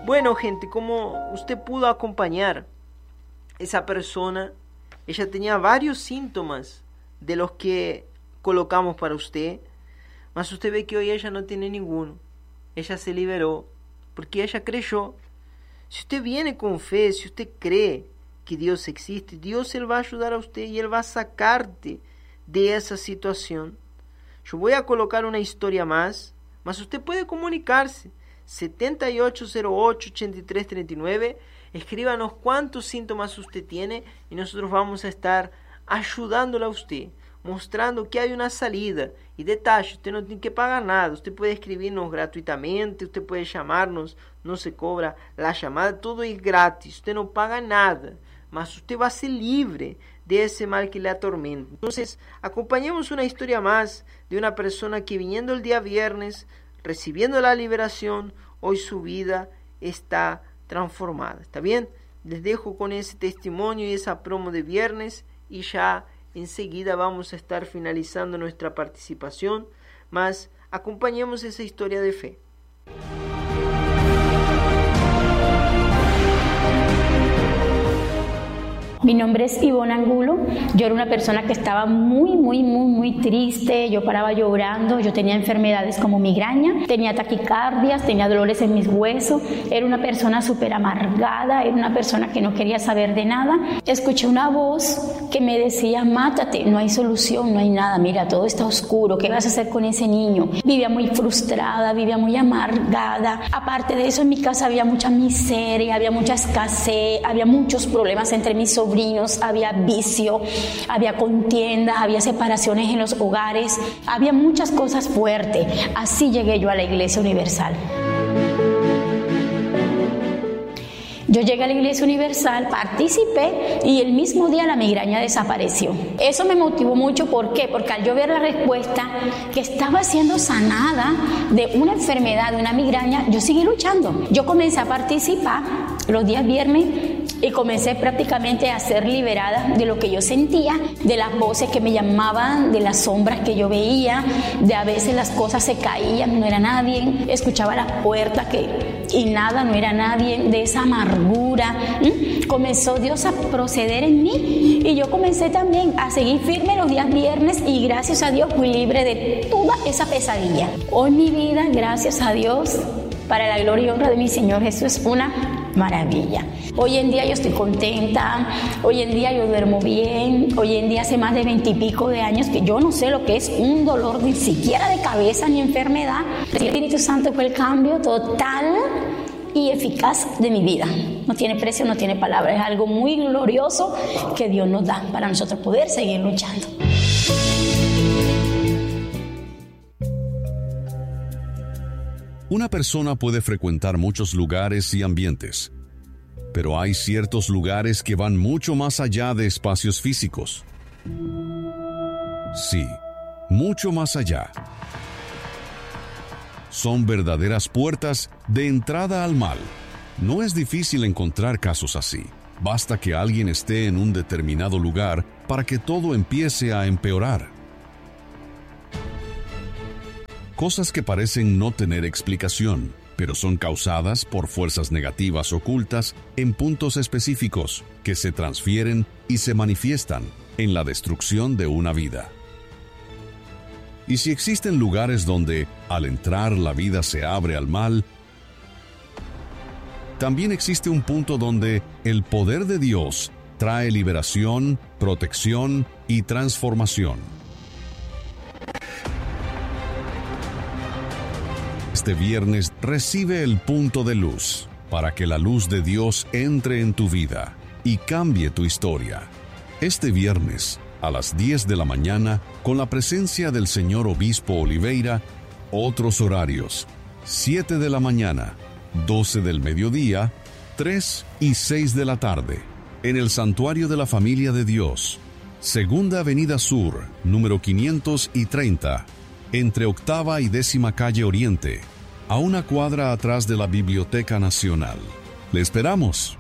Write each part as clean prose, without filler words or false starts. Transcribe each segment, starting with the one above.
Bueno, gente, como usted pudo acompañar, esa persona, ella tenía varios síntomas de los que colocamos para usted, mas usted ve que hoy ella no tiene ninguno. Ella se liberó porque ella creyó. Si usted viene con fe, si usted cree que Dios existe, Dios Él va a ayudar a usted y Él va a sacarte de esa situación. Yo voy a colocar una historia más, mas usted puede comunicarse. 7808-8339. Escríbanos cuántos síntomas usted tiene y nosotros vamos a estar ayudándole a usted, mostrando que hay una salida. Y detalle, usted no tiene que pagar nada, usted puede escribirnos gratuitamente, usted puede llamarnos, no se cobra la llamada, todo es gratis, usted no paga nada, mas usted va a ser libre de ese mal que le atormenta. Entonces, acompañemos una historia más de una persona que viniendo el día viernes, recibiendo la liberación, hoy su vida está transformada. ¿Está bien? Les dejo con ese testimonio y esa promo de viernes y ya enseguida vamos a estar finalizando nuestra participación, mas acompañemos esa historia de fe. Mi nombre es Ivonne Angulo. Yo era una persona que estaba muy triste. Yo paraba llorando. Yo tenía enfermedades como migraña, tenía taquicardias, tenía dolores en mis huesos. Era una persona súper amargada, era una persona que no quería saber de nada. Escuché una voz que me decía: mátate, no hay solución, no hay nada. Mira, todo está oscuro. ¿Qué vas a hacer con ese niño? Vivía muy frustrada, vivía muy amargada. Aparte de eso, en mi casa había mucha miseria, había mucha escasez, había muchos problemas entre mis sobrinos, había vicio, había contiendas, había separaciones en los hogares, había muchas cosas fuertes. Así llegué yo a la Iglesia Universal. Yo llegué a la Iglesia Universal, participé y el mismo día la migraña desapareció. Eso me motivó mucho. ¿Por qué? Porque al yo ver la respuesta que estaba siendo sanada de una enfermedad, de una migraña, yo seguí luchando. Yo comencé a participar los días viernes y comencé prácticamente a ser liberada de lo que yo sentía, de las voces que me llamaban, de las sombras que yo veía, de a veces las cosas se caían, no era nadie, escuchaba las puertas y nada, no era nadie, de esa amargura. Comenzó Dios a proceder en mí y yo comencé también a seguir firme los días viernes y gracias a Dios fui libre de toda esa pesadilla. Hoy mi vida, gracias a Dios, para la gloria y honra de mi Señor Jesús, es una maravilla. Hoy en día yo estoy contenta, hoy en día yo duermo bien, hoy en día hace más de 20 y pico de años que yo no sé lo que es un dolor ni siquiera de cabeza ni enfermedad. El Espíritu Santo fue el cambio total y eficaz de mi vida. No tiene precio, no tiene palabra, es algo muy glorioso que Dios nos da para nosotros poder seguir luchando. Una persona puede frecuentar muchos lugares y ambientes, pero hay ciertos lugares que van mucho más allá de espacios físicos. Sí, mucho más allá. Son verdaderas puertas de entrada al mal. No es difícil encontrar casos así. Basta que alguien esté en un determinado lugar para que todo empiece a empeorar. Cosas que parecen no tener explicación, pero son causadas por fuerzas negativas ocultas en puntos específicos que se transfieren y se manifiestan en la destrucción de una vida. Y si existen lugares donde, al entrar, la vida se abre al mal, también existe un punto donde el poder de Dios trae liberación, protección y transformación. Este viernes recibe el punto de luz para que la luz de Dios entre en tu vida y cambie tu historia. Este viernes a las 10 de la mañana, con la presencia del señor Obispo Oliveira, otros horarios: 7 de la mañana, 12 del mediodía, 3 y 6 de la tarde, en el Santuario de la Familia de Dios, Segunda Avenida Sur, número 530, entre Octava y 10ª Calle Oriente, a una cuadra atrás de la Biblioteca Nacional. ¡Le esperamos!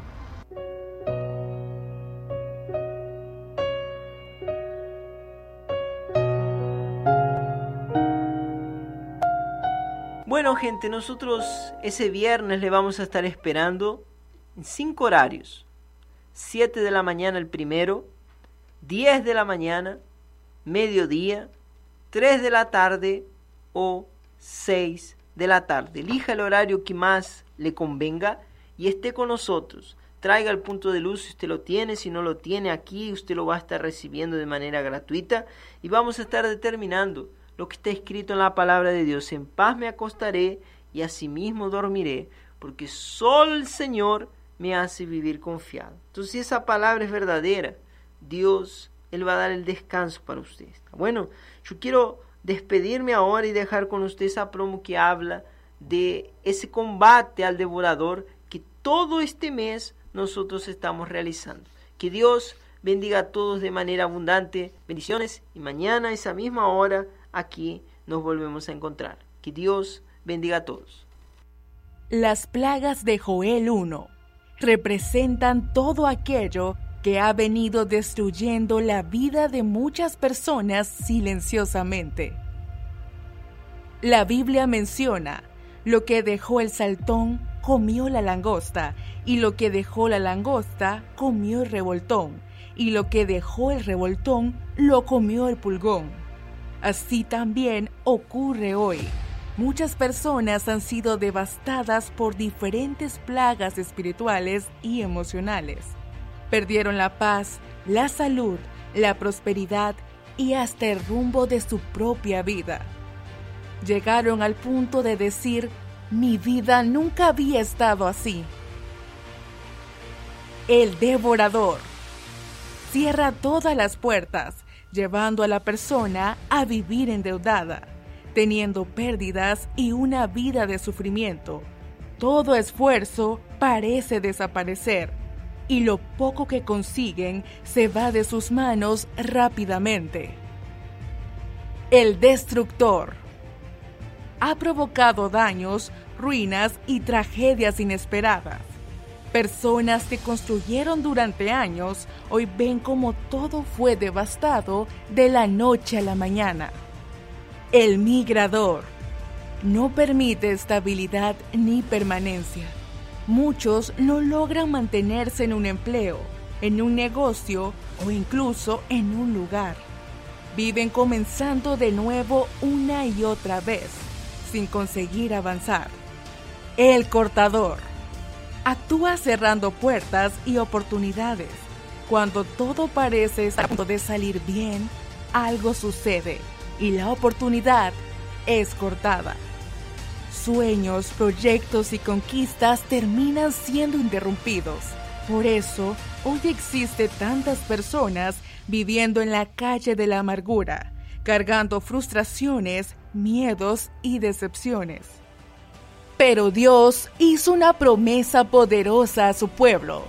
Bueno, gente, nosotros ese viernes le vamos a estar esperando en 5 horarios. 7 de la mañana el primero, 10 de la mañana, mediodía, 3 de la tarde o 6 de la tarde. Elija el horario que más le convenga y esté con nosotros. Traiga el punto de luz si usted lo tiene, si no lo tiene aquí, usted lo va a estar recibiendo de manera gratuita y vamos a estar determinando lo que está escrito en la palabra de Dios. En paz me acostaré y asimismo dormiré, porque solo el Señor me hace vivir confiado. Entonces, si esa palabra es verdadera, Dios, Él va a dar el descanso para usted. Bueno, yo quiero despedirme ahora y dejar con usted esa promo que habla de ese combate al devorador que todo este mes nosotros estamos realizando. Que Dios bendiga a todos de manera abundante. Bendiciones y mañana a esa misma hora aquí nos volvemos a encontrar. Que Dios bendiga a todos. Las plagas de Joel 1 representan todo aquello que ha venido destruyendo la vida de muchas personas silenciosamente. La Biblia menciona: lo que dejó el saltón, comió la langosta, y lo que dejó la langosta, comió el revoltón, y lo que dejó el revoltón, lo comió el pulgón. Así también ocurre hoy. Muchas personas han sido devastadas por diferentes plagas espirituales y emocionales. Perdieron la paz, la salud, la prosperidad y hasta el rumbo de su propia vida. Llegaron al punto de decir: mi vida nunca había estado así. El devorador cierra todas las puertas, llevando a la persona a vivir endeudada, teniendo pérdidas y una vida de sufrimiento. Todo esfuerzo parece desaparecer y lo poco que consiguen se va de sus manos rápidamente. El destructor ha provocado daños, ruinas y tragedias inesperadas. Personas que construyeron durante años hoy ven como todo fue devastado de la noche a la mañana. El migrador no permite estabilidad ni permanencia. Muchos no logran mantenerse en un empleo, en un negocio o incluso en un lugar. Viven comenzando de nuevo una y otra vez, sin conseguir avanzar. El cortador actúa cerrando puertas y oportunidades. Cuando todo parece estar a punto de salir bien, algo sucede y la oportunidad es cortada. Sueños, proyectos y conquistas terminan siendo interrumpidos. Por eso, hoy existe tantas personas viviendo en la calle de la amargura, cargando frustraciones, miedos y decepciones. Pero Dios hizo una promesa poderosa a su pueblo: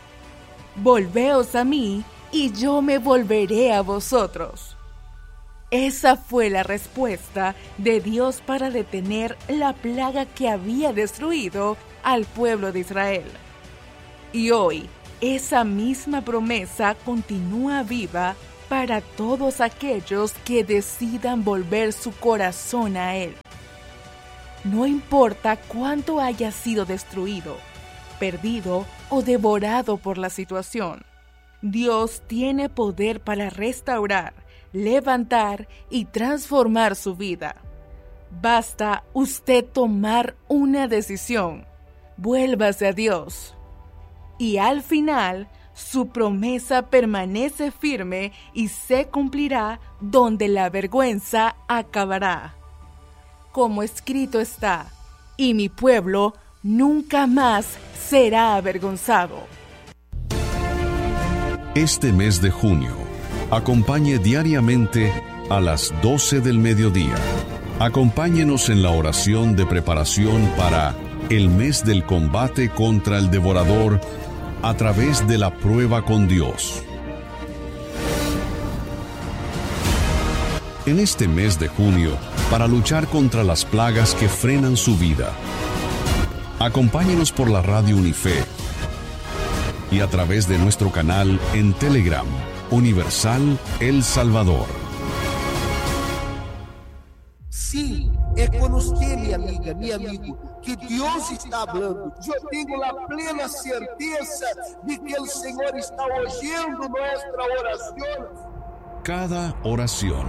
volveos a mí y yo me volveré a vosotros. Esa fue la respuesta de Dios para detener la plaga que había destruido al pueblo de Israel. Y hoy, esa misma promesa continúa viva para todos aquellos que decidan volver su corazón a Él. No importa cuánto haya sido destruido, perdido o devorado por la situación, Dios tiene poder para restaurar, levantar y transformar su vida. Basta usted tomar una decisión. Vuélvase a Dios. Y al final, su promesa permanece firme y se cumplirá donde la vergüenza acabará. Como escrito está: y mi pueblo nunca más será avergonzado. Este mes de junio, acompañe diariamente a las 12 del mediodía. Acompáñenos en la oración de preparación para el mes del combate contra el devorador a través de la prueba con Dios. En este mes de junio, para luchar contra las plagas que frenan su vida, acompáñenos por la radio Unife y a través de nuestro canal en Telegram, Universal El Salvador. Sí, É com você, minha amiga, meu amigo, que Deus está falando. Eu tenho a plena certeza de que o Senhor está ouvindo nossa oração. Cada oración.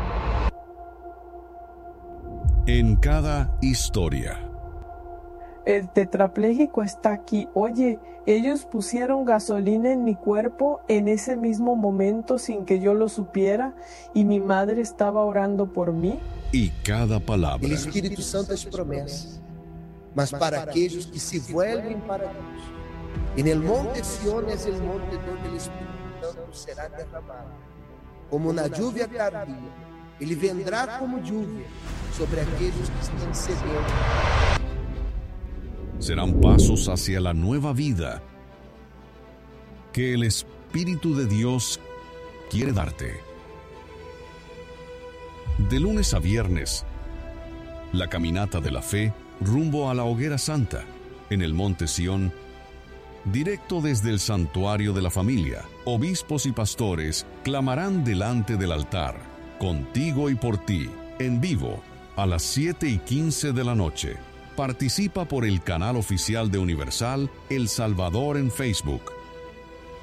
En cada historia. El tetrapléjico está aquí. Oye, ellos pusieron gasolina en mi cuerpo en ese mismo momento sin que yo lo supiera y mi madre estaba orando por mí. Y cada palabra. O Espírito Santo as promessas, mas para aqueles que se vuelven para Deus. En el monte Sión es el monte donde el Espírito Santo será derramado. Como na lluvia tardía, ele vendrá como lluvia sobre aqueles que estão sedentos. Serán pasos hacia la nueva vida que el Espíritu de Dios quiere darte. De lunes a viernes, la caminata de la fe rumbo a la Hoguera Santa, en el Monte Sión, directo desde el Santuario de la Familia. Obispos y pastores clamarán delante del altar, contigo y por ti, en vivo, a las 7:15 de la noche. Participa por el canal oficial de Universal El Salvador en Facebook